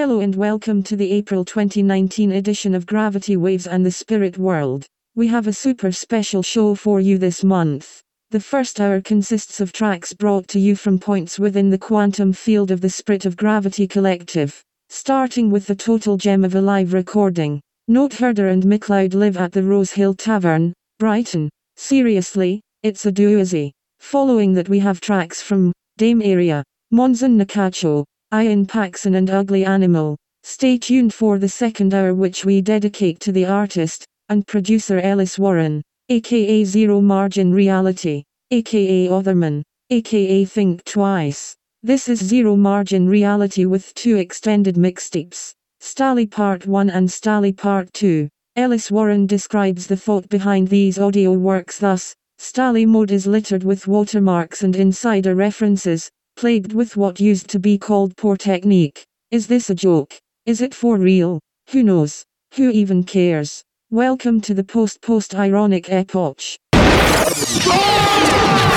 Hello and welcome to the April 2019 edition of Gravity Waves and the Spirit World. We have a super special show for you this month. The first hour consists of tracks brought to you from points within the quantum field of the Spirit of Gravity Collective, starting with the total gem of a live recording. Note Herder and McLeod live at the Rose Hill Tavern, Brighton. Seriously, it's a doozy. Following that we have tracks from Dame Area, Monzon Nakacho, Ian Paxson and Ugly Animal. Stay tuned for the second hour, which we dedicate to the artist and producer Ellis Warren, aka Zero Margin Reality, aka Otherman, aka Think Twice. This is Zero Margin Reality with two extended mixtapes, Stally Part 1 and Stally Part 2. Ellis Warren describes the thought behind these audio works thus: Stally mode is littered with watermarks and insider references, plagued with what used to be called poor technique. Is this a joke? Is it for real? Who knows? Who even cares? Welcome to the post-ironic epoch.